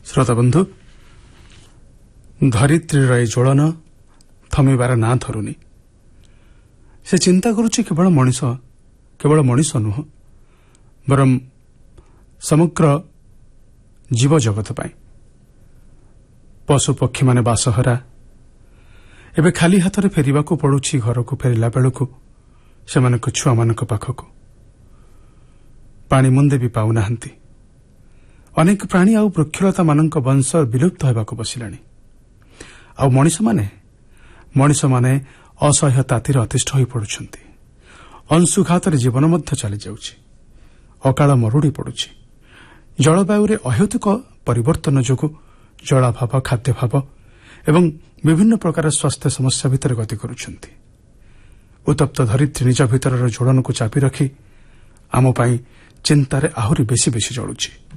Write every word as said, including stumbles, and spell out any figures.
ଶ୍ରୋତାବନ୍ଧୁ, ଧରିତ୍ରୀର ଏ ଜ୍ୱଳନ ଥମିବାର ନାଁ ଧରୁନି। ସେ ଚିନ୍ତା କରୁଛି କେବଳ ମଣିଷ କେବଳ ମଣିଷ ନୁହଁ, ବରଂ ସମଗ୍ର ଜୀବଜଗତ ପାଇଁ। ପଶୁପକ୍ଷୀମାନେ ବାସହରା। ଏବେ ଖାଲି ହାତରେ ଫେରିବାକୁ ପଡୁଛି ଘରକୁ ଫେରିଲା ବେଳକୁ ସେମାନଙ୍କ ଛୁଆମାନଙ୍କ ପାଖକୁ। ପାଣି ମୁନ୍ଦେ ବି ପାଉନାହାନ୍ତି। ଅନେକ ପ୍ରାଣୀ ଆଉ ବୃକ୍ଷଲତାମାନଙ୍କ ବଂଶ ବିଲୁପ୍ତ ହେବାକୁ ବସିଲାଣି। ଆଉ ମଣିଷମାନେ ମଣିଷମାନେ ଅସହ୍ୟ ତାତିରେ ଅତିଷ୍ଠ ହୋଇପଡୁଛନ୍ତି। ଅଂଶୁଘାତରେ ଜୀବନ ମଧ୍ୟ ଚାଲିଯାଉଛି। ଅକାଳ ମରୁଡ଼ି ପଡୁଛି। ଜଳବାୟୁରେ ଅହେତୁକ ପରିବର୍ତ୍ତନ ଯୋଗୁଁ ଜଳାଭାବ, ଖାଦ୍ୟଭାବ ଏବଂ ବିଭିନ୍ନ ପ୍ରକାର ସ୍ୱାସ୍ଥ୍ୟ ସମସ୍ୟା ଭିତରେ ଗତି କରୁଛନ୍ତି। ଉତ୍ତପ୍ତ ଧରିତ୍ରୀ ନିଜ ଭିତରର ଜ୍ୱଳନକୁ ଚାପି ରଖି ଆମ ପାଇଁ ଚିନ୍ତାରେ ଆହୁରି ବେଶି ବେଶି ଜଳୁଛି।